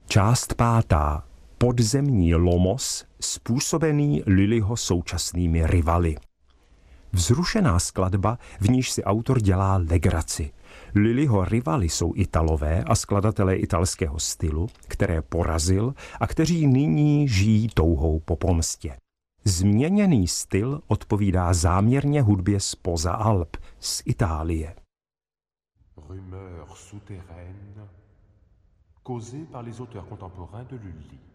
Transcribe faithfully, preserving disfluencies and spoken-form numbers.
Část pátá. Podzemní lomos způsobený Lullyho současnými rivaly. Vzrušená skladba, v níž si autor dělá legraci. Lullyho rivaly jsou Italové a skladatelé italského stylu, které porazil a kteří nyní žijí touhou po pomstě. Změněný styl odpovídá záměrně hudbě zpoza Alp, z Itálie. Rumeurs souterraines causées par les auteurs contemporains de Lully.